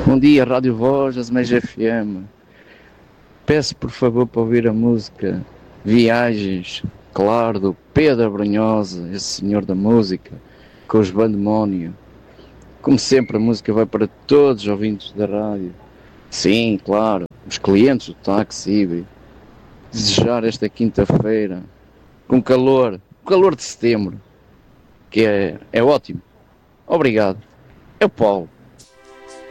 Bom dia, Rádio Voz, Azeméis FM. Peço por favor para ouvir a música Viagens, claro, do Pedro Brunhosa, esse senhor da música, com os Bandemónio. Como sempre, a música vai para todos os ouvintes da rádio. Sim, claro, os clientes do táxi híbrido. Desejar esta quinta-feira, com calor, o calor de setembro, que é ótimo. Obrigado. É o Paulo.